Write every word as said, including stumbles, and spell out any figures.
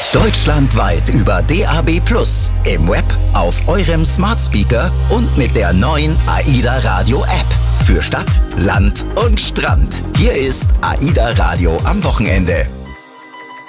Deutschlandweit über D A B plus, im Web, auf eurem Smart Speaker und mit der neuen AIDA Radio App. Für Stadt, Land und Strand. Hier ist AIDA Radio am Wochenende.